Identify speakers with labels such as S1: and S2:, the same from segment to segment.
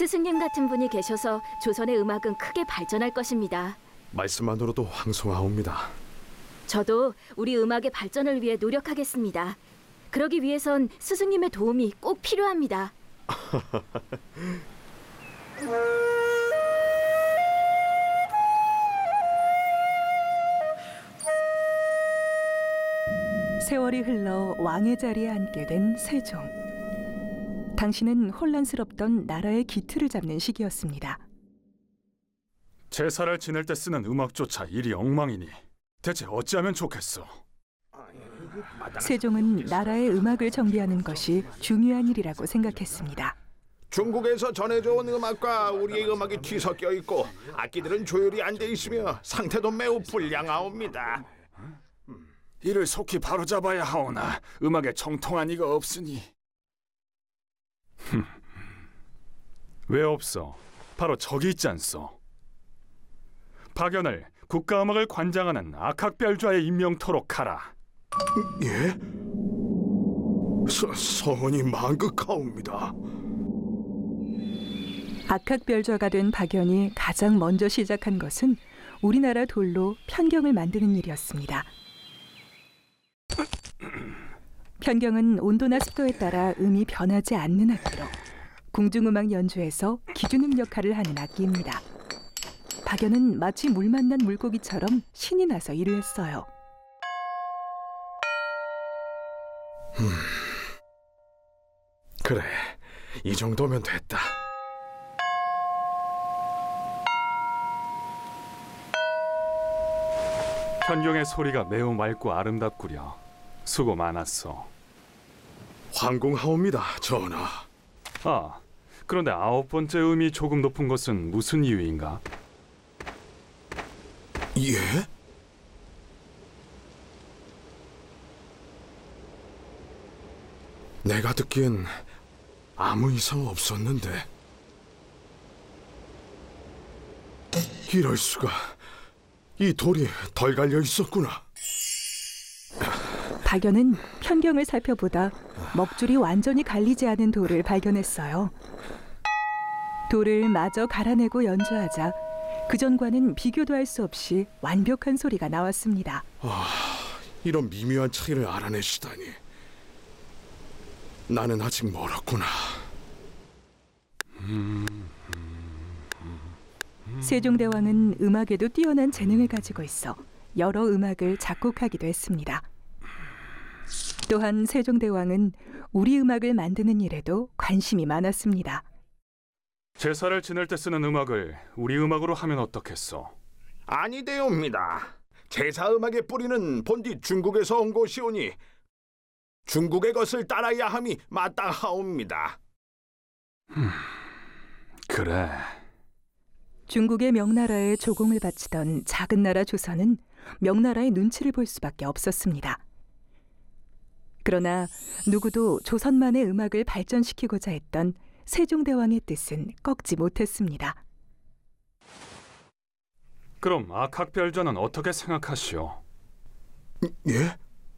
S1: 스승님 같은 분이 계셔서 조선의 음악은 크게 발전할 것입니다.
S2: 말씀만으로도 황송하옵니다.
S1: 저도 우리 음악의 발전을 위해 노력하겠습니다. 그러기 위해선 스승님의 도움이 꼭 필요합니다.
S3: 세월이 흘러 왕의 자리에 앉게 된 세종. 당시는 혼란스럽던 나라의 기틀을 잡는 시기였습니다.
S4: 제사를 지낼 때 쓰는 음악조차 일이 엉망이니 대체 어찌하면 좋겠소?
S3: 세종은 나라의 음악을 정비하는 것이 중요한 일이라고 생각했습니다.
S5: 중국에서 전해져 온 음악과 우리의 음악이 뒤섞여 있고 악기들은 조율이 안 돼 있으며 상태도 매우 불량하옵니다.
S4: 이를 속히 바로잡아야 하오나 음악에 정통한 이가 없으니. 왜 없어? 바로 저기 있지 않소? 박연을 국가음악을 관장하는 악학별좌에 임명토록 하라.
S2: 예? 성은이 만극하옵니다.
S3: 악학별좌가 된 박연이 가장 먼저 시작한 것은 우리나라 돌로 편경을 만드는 일이었습니다. 편경은 온도나 습도에 따라 음이 변하지 않는 악기로 궁중음악 연주에서 기준음 역할을 하는 악기입니다. 박연은 마치 물 만난 물고기처럼 신이 나서 일을 했어요.
S2: 그래, 이 정도면 됐다.
S4: 편경의 소리가 매우 맑고 아름답구려. 수고 많았어.
S2: 황공하옵니다, 전하.
S4: 아, 그런데 9번째 음이 조금 높은 것은 무슨 이유인가?
S2: 예? 내가 듣기엔 아무 이상 없었는데. 이럴 수가. 이 돌이 덜 갈려 있었구나.
S3: 박연은 편경을 살펴보다 먹줄이 완전히 갈리지 않은 돌을 발견했어요. 돌을 마저 갈아내고 연주하자 그전과는 비교도 할 수 없이 완벽한 소리가 나왔습니다.
S2: 이런 미묘한 차이를 알아내시다니. 나는 아직 멀었구나.
S3: 세종대왕은 음악에도 뛰어난 재능을 가지고 있어 여러 음악을 작곡하기도 했습니다. 또한 세종대왕은 우리 음악을 만드는 일에도 관심이 많았습니다.
S4: 제사를 지낼 때 쓰는 음악을 우리 음악으로 하면 어떻겠소?
S5: 아니되옵니다. 제사 음악의 뿌리는 본디 중국에서 온 것이오니 중국의 것을 따라야 함이 마땅하옵니다.
S4: 그래.
S3: 중국의 명나라에 조공을 바치던 작은 나라 조선은 명나라의 눈치를 볼 수밖에 없었습니다. 그러나 누구도 조선만의 음악을 발전시키고자 했던 세종대왕의 뜻은 꺾지 못했습니다.
S4: 그럼 악학별전은 어떻게 생각하시오?
S2: 예?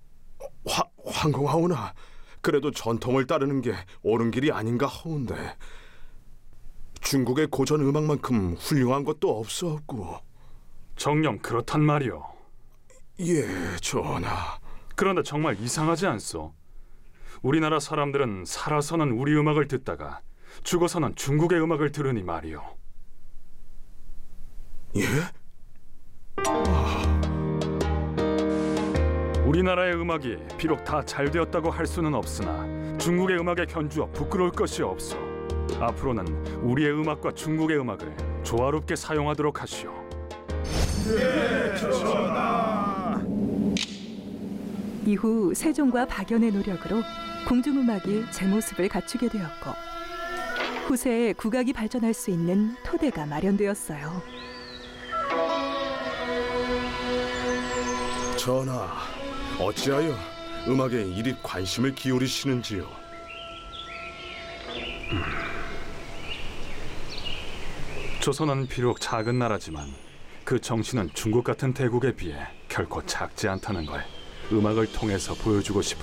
S2: 황공하오나. 그래도 전통을 따르는 게 옳은 길이 아닌가 하온데. 중국의 고전 음악만큼 훌륭한 것도 없었고.
S4: 정녕 그렇단 말이오.
S2: 예, 전하.
S4: 그런데 정말 이상하지 않소? 우리나라 사람들은 살아서는 우리 음악을 듣다가 죽어서는 중국의 음악을 들으니 말이오.
S2: 예?
S4: 우리나라의 음악이 비록 다 잘 되었다고 할 수는 없으나 중국의 음악에 견주어 부끄러울 것이 없어. 앞으로는 우리의 음악과 중국의 음악을 조화롭게 사용하도록 하시오.
S5: 예, 전하.
S3: 이후 세종과 박연의 노력으로 궁중음악이 제 모습을 갖추게 되었고 후세에 국악이 발전할 수 있는 토대가 마련되었어요.
S2: 전하, 어찌하여 음악에 이리 관심을 기울이시는지요?
S4: 조선은 비록 작은 나라지만 그 정신은 중국 같은 대국에 비해 결코 작지 않다는 걸 음악을 통해서 보여주고 싶어